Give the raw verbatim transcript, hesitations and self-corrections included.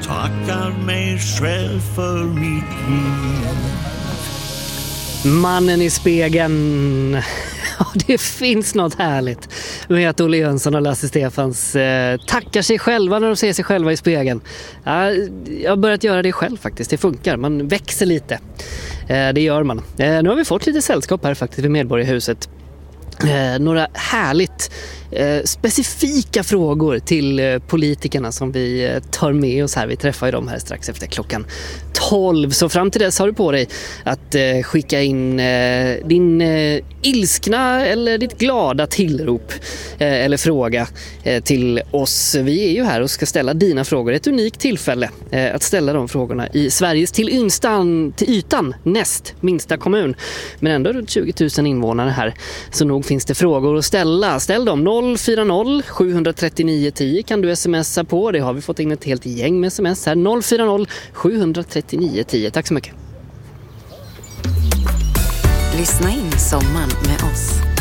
tackar mig själv för mitt liv. Mannen i spegeln. Ja, det finns något härligt med att Olle Jönsson och Lasse Stefans eh, tackar sig själva när de ser sig själva i spegeln. Ja, jag har börjat göra det själv faktiskt. Det funkar. Man växer lite. Eh, det gör man. Eh, nu har vi fått lite sällskap här faktiskt vid Medborgarhuset. Eh, några härligt eh, specifika frågor till eh, politikerna som vi eh, tar med oss här. Vi träffar ju dem här strax efter klockan tolv. Så fram till dess har du på dig att eh, skicka in eh, din eh, ilskna eller ditt glada tillrop eh, eller fråga eh, till oss. Vi är ju här och ska ställa dina frågor. Ett unikt tillfälle eh, att ställa de frågorna i Sveriges till ynstan, till ytan näst minsta kommun. Men ändå runt tjugo tusen invånare här. Så nog finns det frågor att ställa. Ställ dem noll fyra noll sju tre nio ett noll kan du smsa på. Det har vi fått in ett helt gäng med sms här. noll fyra noll sju tre nio ett noll. Tack så mycket. Lyssna in sommaren med oss.